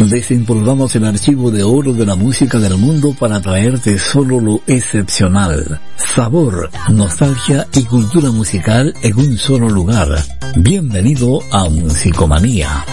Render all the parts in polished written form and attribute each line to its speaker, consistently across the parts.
Speaker 1: Desempolvamos el archivo de oro de la música del mundo para traerte solo lo excepcional. Sabor, nostalgia y cultura musical en un solo lugar. Bienvenido a Musicomanía.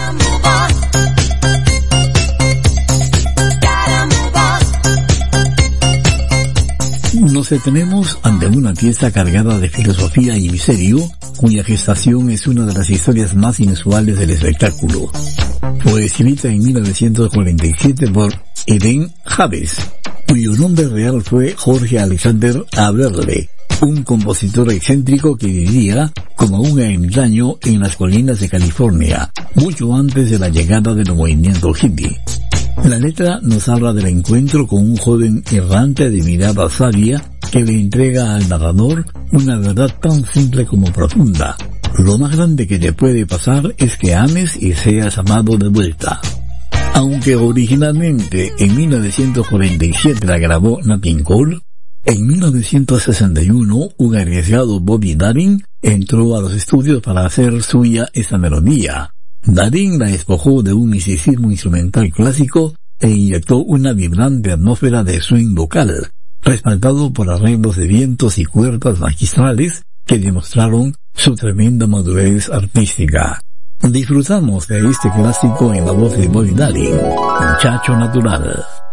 Speaker 1: Nos detenemos ante una pieza cargada de filosofía y misterio, cuya gestación es una de las historias más inusuales del espectáculo. Fue escrita en 1947 por Eden Javes, cuyo nombre real fue Jorge Alexander Aberle, un compositor excéntrico que vivía como un ermitaño en las colinas de California, mucho antes de la llegada del movimiento hippie. La letra nos habla del encuentro con un joven errante de mirada sabia que le entrega al narrador una verdad tan simple como profunda. Lo más grande que te puede pasar es que ames y seas amado de vuelta. Aunque originalmente en 1947 la grabó Nat King Cole, en 1961 un arriesgado Bobby Darin entró a los estudios para hacer suya esa melodía. Darin la despojó de un misticismo instrumental clásico e inyectó una vibrante atmósfera de swing vocal, respaldado por arreglos de vientos y cuerdas magistrales que demostraron su tremenda madurez artística. Disfrutamos de este clásico en la voz de Bobby Darin, Muchacho Natural.